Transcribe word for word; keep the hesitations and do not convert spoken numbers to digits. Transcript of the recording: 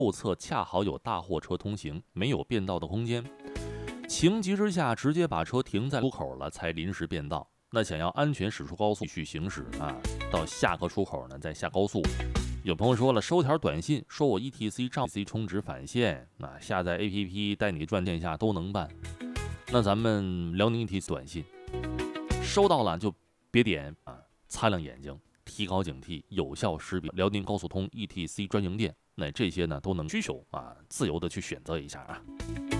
后侧恰好有大货车通行，没有变道的空间。情急之下，直接把车停在路口了，才临时变道。那想要安全驶出高速继续行驶啊，到下个出口呢再下高速。有朋友说了，收条短信说我 E T C 账 C 充值返现，那下载 A P P 带你转天下都能办。那咱们辽宁 E T C 短信收到了就别点啊，擦亮眼睛，提高警惕，有效识别辽宁高速通 E T C 专营店。那这些呢都能需求啊，自由的去选择一下啊。